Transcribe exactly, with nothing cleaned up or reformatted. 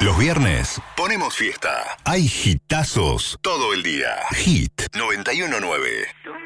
Los viernes ponemos fiesta. Hay hitazos todo el día. Hit noventa y uno nueve.